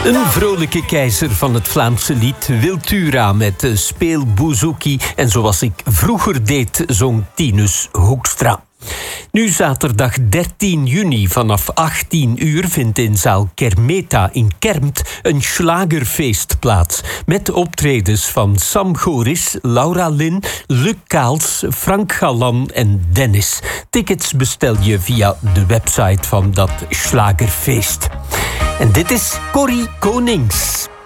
Een vrolijke keizer van het Vlaamse lied, Wiltura met speelbouzouki. En zoals ik vroeger deed, zong Tinus Hoekstra. Nu zaterdag 13 juni vanaf 18 uur vindt in zaal Kermeta in Kermt een schlagerfeest plaats. Met optredens van Sam Goris, Laura Lin, Luc Kaals, Frank Galan en Dennis. Tickets bestel je via de website van dat schlagerfeest. En dit is Corrie Konings.